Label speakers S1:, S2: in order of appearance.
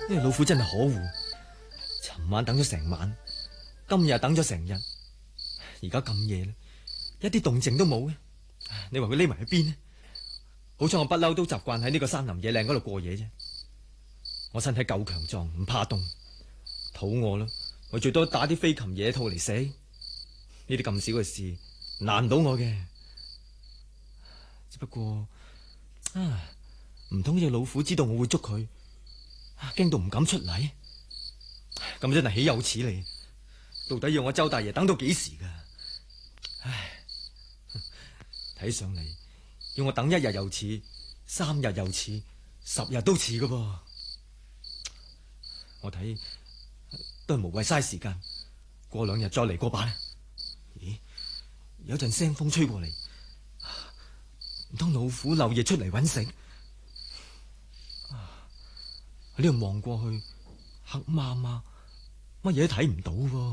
S1: 呢個老虎真係可惡，尋晚等咗成晚，今日等咗成日，而家咁夜啦，一啲動靜都冇嘅。你話佢匿埋喺邊呢？好彩我不嬲都習慣喺呢個山林野嶺嗰度過夜啫。我身體夠強壯，唔怕凍。肚餓啦，我最多打啲飛禽野兔嚟食。呢啲咁少嘅事難唔到我嘅。只不過唔通呢隻老虎知道我會捉佢，驚到唔敢出嚟？咁真係豈有此理！到底要我周大爺等到幾時噶？唉，睇上嚟要我等1日又似，3日又似，10日都似噶噃。我睇都係無謂嘥時間，過2日再嚟過把啦。咦，有陣腥風吹過嚟，唔通老虎漏夜出嚟搵食？喺呢度望過去，黑麻麻，乜嘢都睇唔到喎。